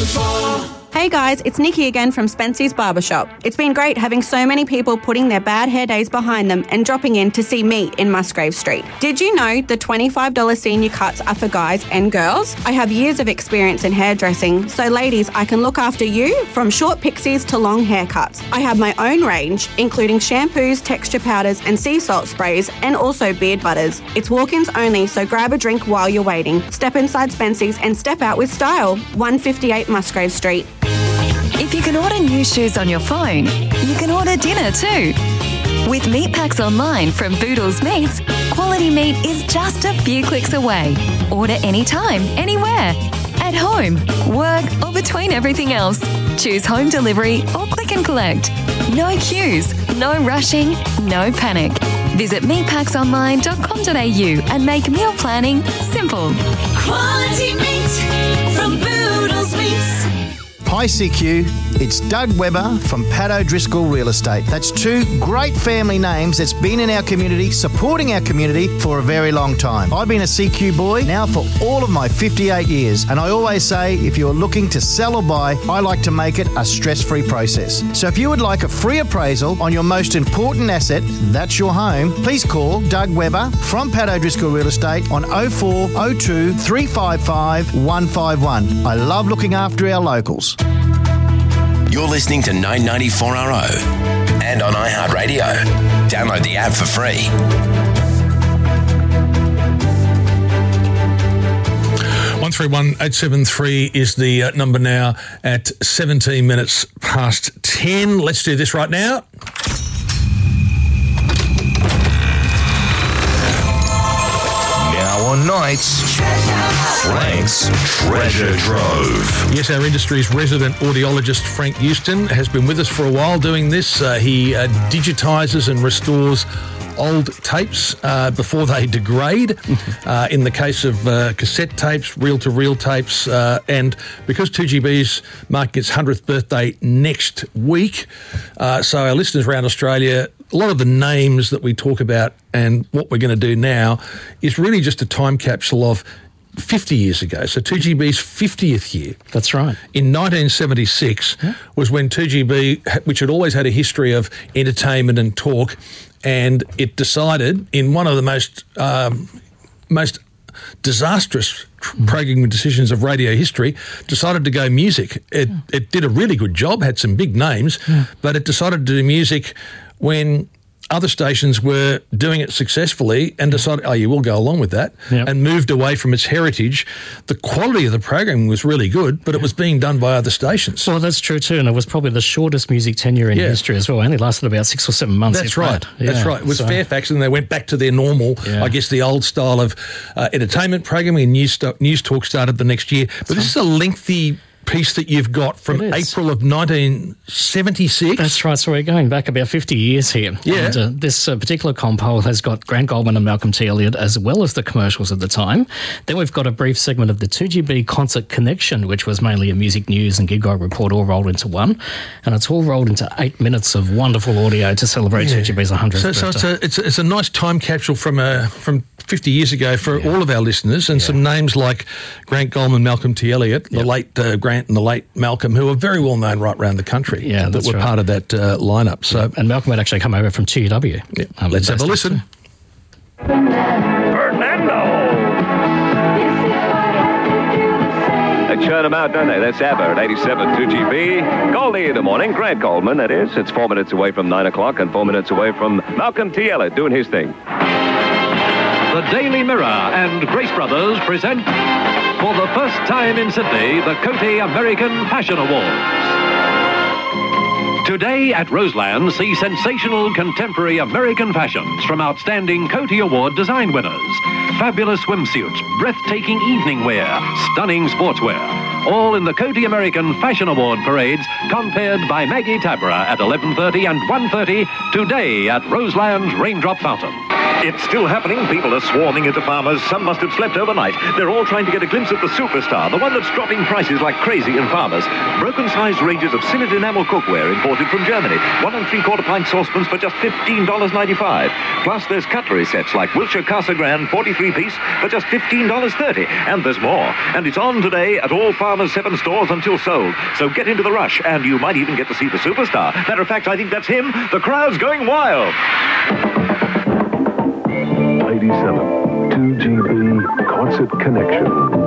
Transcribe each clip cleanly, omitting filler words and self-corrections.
994. Hey guys, it's Nikki again from Spency's Barbershop. It's been great having so many people putting their bad hair days behind them and dropping in to see me in Musgrave Street. Did you know the $25 senior cuts are for guys and girls? I have years of experience in hairdressing, so ladies, I can look after you from short pixies to long haircuts. I have my own range, including shampoos, texture powders and sea salt sprays, and also beard butters. It's walk-ins only, so grab a drink while you're waiting. Step inside Spency's and step out with style. 158 Musgrave Street. If you can order new shoes on your phone, you can order dinner too. With meat packs online from Boodles Meats, quality meat is just a few clicks away. Order anytime, anywhere. At home, work or between everything else. Choose home delivery or click and collect. No queues, no rushing, no panic. Visit meatpacksonline.com.au and make meal planning simple. Quality meat from Boodles Meats. Hi CQ, it's Doug Webber from Pat O'Driscoll Real Estate. That's two great family names that's been in our community, supporting our community for a very long time. I've been a CQ boy now for all of my 58 years, and I always say if you're looking to sell or buy, I like to make it a stress-free process. So if you would like a free appraisal on your most important asset, that's your home, please call Doug Webber from Pat O'Driscoll Real Estate on 0402 355 151. I love looking after our locals. You're listening to 994RO and on iHeartRadio. Download the app for free. 131873 is the number now at 17 minutes past 10. Let's do this right now. Now on nights, Frank's Treasure Trove. Yes, our industry's resident audiologist, Frank Houston, has been with us for a while doing this. He digitises and restores old tapes before they degrade. In the case of cassette tapes, reel-to-reel tapes, and because 2GB's marking its 100th birthday next week, so our listeners around Australia, a lot of the names that we talk about and what we're going to do now is really just a time capsule of 50 years ago. So 2GB's 50th year. That's right. In 1976 was when 2GB, which had always had a history of entertainment and talk, and it decided in one of the most disastrous programming decisions of radio history, decided to go music. It did a really good job, had some big names, but it decided to do music when other stations were doing it successfully and decided, oh, you will go along with that, and moved away from its heritage. The quality of the programming was really good, but it was being done by other stations. Well, that's true too, and it was probably the shortest music tenure in history as well. It only lasted about 6 or 7 months. That's right. That's right. It was Fairfax, and they went back to their normal, I guess, the old style of entertainment programming, and news talk started the next year. But this is a lengthy piece that you've got from April of 1976. That's right. So we're going back about 50 years here. Yeah. And this particular compo has got Grant Goldman and Malcolm T. Elliott as well as the commercials at the time. Then we've got a brief segment of the 2GB Concert Connection, which was mainly a music news and gig report all rolled into one. And it's all rolled into 8 minutes of wonderful audio to celebrate 2GB's 100th birthday. So it's a nice time capsule from 50 years ago for all of our listeners, and some names like Grant Goldman, Malcolm T. Elliott, the late Grant and the late Malcolm, who are very well known right around the country. Yeah, that were part of that lineup. So, and Malcolm had actually come over from TUW. Yeah. Let's have a listen. Fernando. They churn them out, don't they? That's ABBA at 87 2GB. Goldie in the morning. Grant Goldman, that is. It's 4 minutes away from 9 o'clock and 4 minutes away from Malcolm T. Elliott doing his thing. The Daily Mirror and Grace Brothers present, for the first time in Sydney, the Coty American Fashion Awards. Today at Roseland, see sensational contemporary American fashions from outstanding Coty Award design winners. Fabulous swimsuits, breathtaking evening wear, stunning sportswear. All in the Coty American Fashion Award parades, compared by Maggie Tabra at 11:30 and 1:30 today at Roseland's Raindrop Fountain. It's still happening. People are swarming into Farmers. Some must have slept overnight. They're all trying to get a glimpse at the superstar, the one that's dropping prices like crazy in Farmers. Broken-sized ranges of Synod enamel cookware imported from Germany. 1 3/4 pint saucepans for just $15.95. Plus, there's cutlery sets like Wilshire Casa Grande 43-piece for just $15.30. And there's more. And it's on today at all Farmers 7 stores until sold. So get into the rush, and you might even get to see the superstar. Matter of fact, I think that's him. The crowd's going wild. 87 2GB Concert Connection.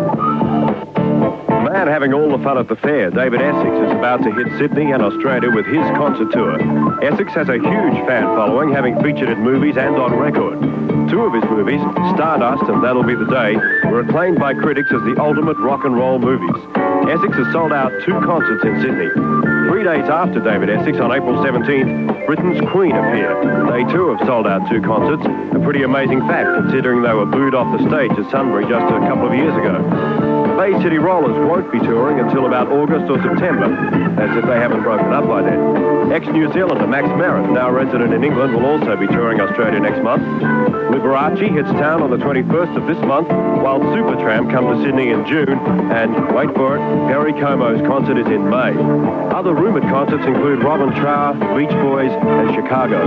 Man having all the fun at the fair, David Essex is about to hit Sydney and Australia with his concert tour. Essex has a huge fan following, having featured in movies and on record. 2 of his movies, Stardust and That'll Be the Day, were acclaimed by critics as the ultimate rock and roll movies. Essex has sold out 2 concerts in Sydney. 3 days after David Essex, on April 17th, Britain's Queen appeared. They too have sold out 2 concerts, a pretty amazing fact considering they were booed off the stage at Sunbury just a couple of years ago. Bay City Rollers won't be touring until about August or September, as if they haven't broken up by then. Ex-New Zealander Max Merritt, now resident in England, will also be touring Australia next month. Liberace hits town on the 21st of this month, while Supertramp come to Sydney in June, and, wait for it, Perry Como's concert is in May. Other rumoured concerts include Robin Trower, Beach Boys, and Chicago.